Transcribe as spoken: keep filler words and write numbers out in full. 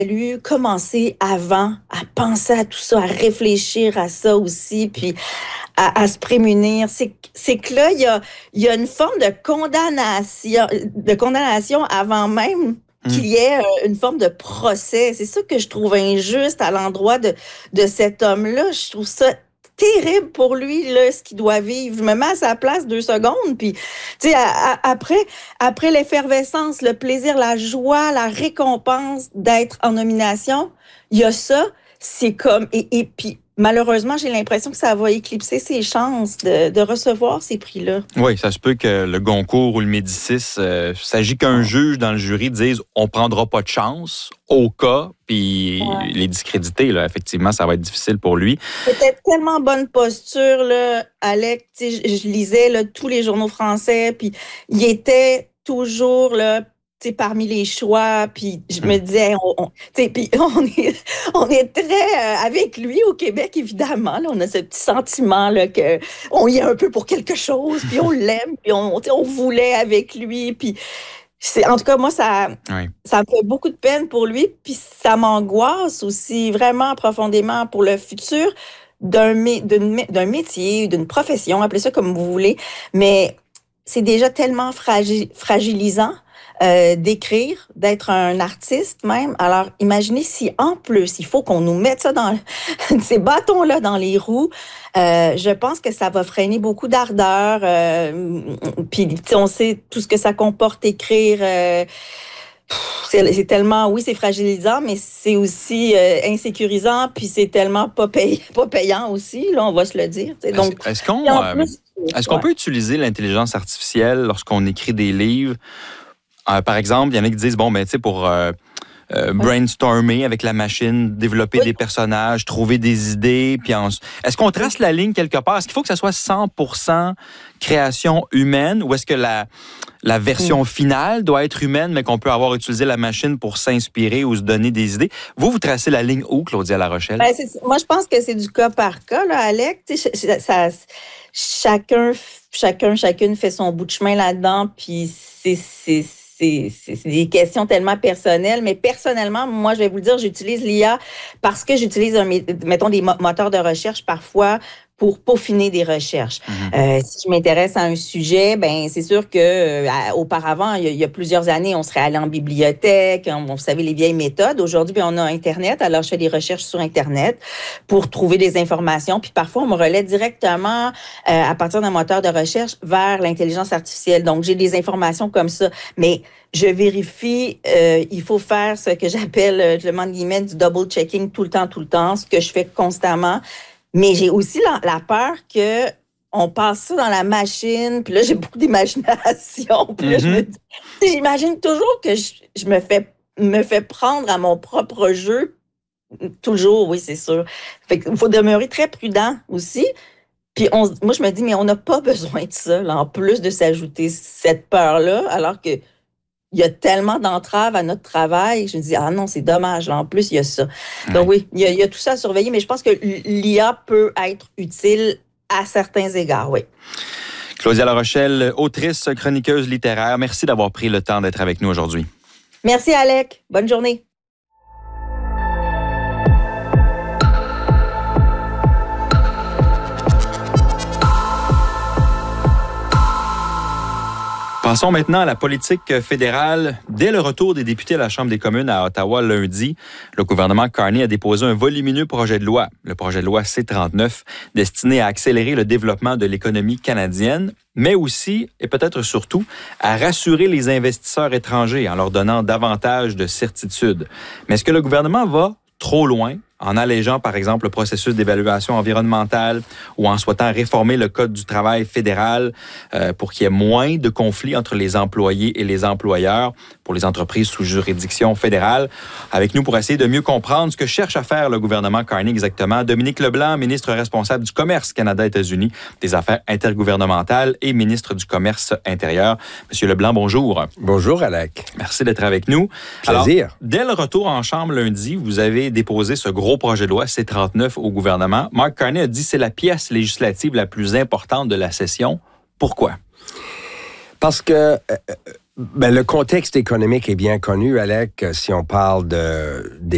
fallu commencer avant à penser à tout ça, à réfléchir à ça aussi, puis à, à se prémunir. C'est, c'est que là, il y a, il y a une forme de condamnation, de condamnation avant même qu'il y ait euh, une forme de procès. C'est ça que je trouve injuste à l'endroit de, de cet homme-là. Je trouve ça terrible pour lui, là, ce qu'il doit vivre. Je me mets à sa place deux secondes, puis, tu sais, après, après l'effervescence, le plaisir, la joie, la récompense d'être en nomination, il y a ça, c'est comme, et, et puis, malheureusement, j'ai l'impression que ça va éclipser ses chances de, de recevoir ces prix-là. Oui, ça se peut que le Goncourt ou le Médicis, euh, s'agit qu'un juge dans le jury dise on prendra pas de chance au cas, puis ouais. les discréditer, là, effectivement, ça va être difficile pour lui. C'était tellement bonne posture, là, Alec. Je, je lisais là, tous les journaux français, puis il était toujours là. T'sais, parmi les choix, puis je me disais, on, on, puis on est, on est très euh, avec lui au Québec, évidemment. Là, on a ce petit sentiment là que on y est un peu pour quelque chose, puis on l'aime, puis on, on voulait avec lui, puis c'est, en tout cas moi ça, oui. ça me fait beaucoup de peine pour lui, puis ça m'angoisse aussi vraiment profondément pour le futur d'un, d'un, d'un métier, d'une profession, appelez ça comme vous voulez, mais c'est déjà tellement fragi- fragilisant. Euh, d'écrire, d'être un artiste même. Alors, imaginez si en plus, il faut qu'on nous mette ça dans ces bâtons-là dans les roues. Euh, je pense que ça va freiner beaucoup d'ardeur. Euh, puis, on sait tout ce que ça comporte, écrire. Euh, c'est, c'est tellement, oui, c'est fragilisant, mais c'est aussi euh, insécurisant. Puis, c'est tellement pas, pay, pas payant aussi, là, on va se le dire. T'sais. Donc, est-ce, est-ce qu'on, euh, plus, est-ce qu'on ouais. peut utiliser l'intelligence artificielle lorsqu'on écrit des livres? Euh, par exemple, il y en a qui disent, bon, ben, tu sais, pour euh, euh, brainstormer avec la machine, développer oui. des personnages, trouver des idées, puis en... est-ce qu'on trace la ligne quelque part? Est-ce qu'il faut que ça soit cent pour cent création humaine ou est-ce que la, la version finale doit être humaine, mais qu'on peut avoir utilisé la machine pour s'inspirer ou se donner des idées? Vous, vous tracez la ligne où, Claudia Larochelle? Ben, c'est, moi, je pense que c'est du cas par cas, là, Alec. Tu sais, ça, ça, chacun, chacun, chacune fait son bout de chemin là-dedans, puis c'est... c'est C'est, c'est, c'est des questions tellement personnelles, mais personnellement, moi, je vais vous le dire, j'utilise l'I A parce que j'utilise, un, mettons, des moteurs de recherche parfois pour peaufiner des recherches. Mm-hmm. Euh, si je m'intéresse à un sujet, ben c'est sûr que euh, auparavant, il y, a, il y a plusieurs années, on serait allé en bibliothèque, on, on savait les vieilles méthodes. Aujourd'hui, ben, on a Internet, alors je fais des recherches sur Internet pour trouver des informations. Puis parfois, on me relaie directement euh, à partir d'un moteur de recherche vers l'intelligence artificielle. Donc, j'ai des informations comme ça. Mais je vérifie, euh, il faut faire ce que j'appelle, je demande guillemets, du double-checking tout le temps, tout le temps, ce que je fais constamment. Mais j'ai aussi la, la peur que on passe ça dans la machine, puis là, j'ai beaucoup d'imagination. Puis là, mm-hmm. je me dis, j'imagine toujours que je, je me fais me fais prendre à mon propre jeu. Toujours, oui, c'est sûr. Fait qu'il faut demeurer très prudent aussi. Puis on, moi, je me dis, mais on n'a pas besoin de ça, là, en plus de s'ajouter cette peur-là, alors que il y a tellement d'entraves à notre travail. Je me dis, ah non, c'est dommage. Là, en plus, il y a ça. Ouais. Donc oui, il y, a, il y a tout ça à surveiller, mais je pense que l'I A peut être utile à certains égards, oui. Claudia Larochelle, autrice, chroniqueuse littéraire, merci d'avoir pris le temps d'être avec nous aujourd'hui. Merci, Alec. Bonne journée. Passons maintenant à la politique fédérale. Dès le retour des députés à la Chambre des communes à Ottawa lundi, le gouvernement Carney a déposé un volumineux projet de loi, le projet de loi C trente-neuf, destiné à accélérer le développement de l'économie canadienne, mais aussi, et peut-être surtout, à rassurer les investisseurs étrangers en leur donnant davantage de certitude. Mais est-ce que le gouvernement va trop loin en allégeant, par exemple, le processus d'évaluation environnementale ou en souhaitant réformer le Code du travail fédéral euh, pour qu'il y ait moins de conflits entre les employés et les employeurs pour les entreprises sous juridiction fédérale? Avec nous pour essayer de mieux comprendre ce que cherche à faire le gouvernement Carney exactement, Dominique Leblanc, ministre responsable du Commerce Canada-États-Unis, des Affaires intergouvernementales et ministre du Commerce intérieur. Monsieur Leblanc, bonjour. Bonjour, Alec. Merci d'être avec nous. Plaisir. Alors, dès le retour en Chambre lundi, vous avez déposé ce gros projet de loi C trente-neuf au gouvernement. Mark Carney a dit que c'est la pièce législative la plus importante de la session. Pourquoi? Parce que euh, ben, le contexte économique est bien connu, Alec, si on parle de, des